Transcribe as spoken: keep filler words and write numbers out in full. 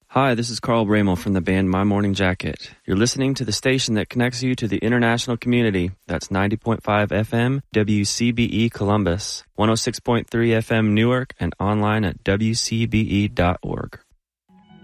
Hi, this is Carl Bramel from the band My Morning Jacket. You're listening to the station that connects you to the international community. That's ninety point five F M, W C B E Columbus, one oh six point three F M Newark, and online at W C B E dot org.